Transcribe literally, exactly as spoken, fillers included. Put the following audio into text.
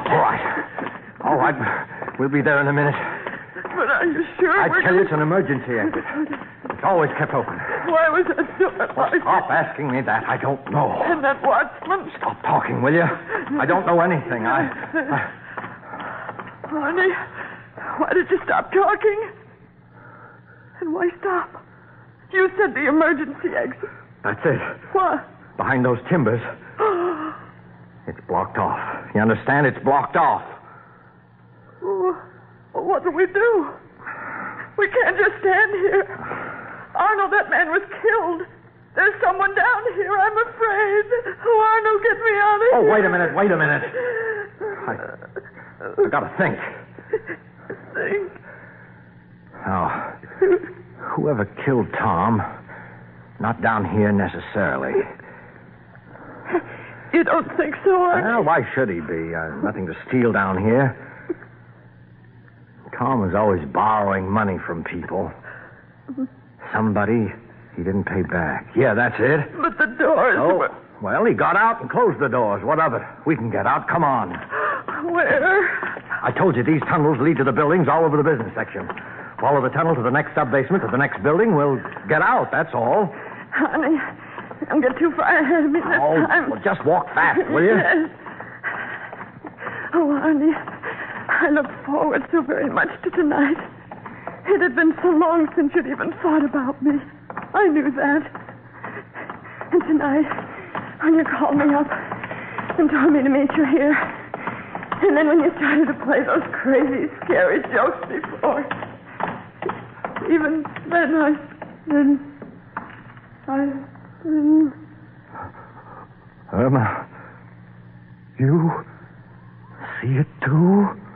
All right. All right. We'll be there in a minute. But are you sure? I we're tell you, gonna... it's an emergency exit. It's always kept open. Why was that door Well, locked? stop asking me that. I don't know. And that watchman? Stop talking, will you? I don't know anything. I... I... Honey, why did you stop talking? And why stop? You said the emergency exit. That's it. What? Behind those timbers. It's blocked off. You understand? It's blocked off. Oh, well, what do we do? We can't just stand here. Arnold, that man was killed. There's someone down here. I'm afraid. Oh, Arnold, get me out of Oh, here. wait a minute. Wait a minute. I, I gotta think. Think? Now, whoever killed Tom, not down here necessarily. You don't think so, Arnold? Well, why should he be? Uh, nothing to steal down here. Tom was always borrowing money from people. Somebody he didn't pay back. Yeah, that's it. But the doors Oh, were... well, he got out and closed the doors. What of it? We can get out. Come on. Where? I told you these tunnels lead to the buildings all over the business section. Follow the tunnel to the next sub-basement, to the next building. We'll get out, that's all. Honey, don't get too far ahead of me this Oh, time. well, just walk fast, will you? Yes. Oh, honey, I looked forward so very much to tonight. It had been so long since you'd even thought about me. I knew that. And tonight, when you called me up and told me to meet you here, and then when you started to play those crazy, scary jokes before, even then I... Then I... Then... Irma, you see it too?